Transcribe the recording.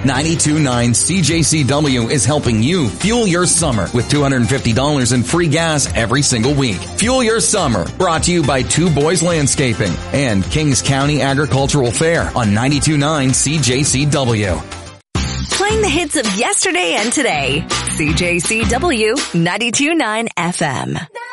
92.9 CJCW is helping you fuel your summer with $250 in free gas every single week. Fuel your summer, brought to you by Two Boys Landscaping and Kings County Agricultural Fair on 92.9 CJCW. Playing the hits of yesterday and today. CJCW 92.9 FM.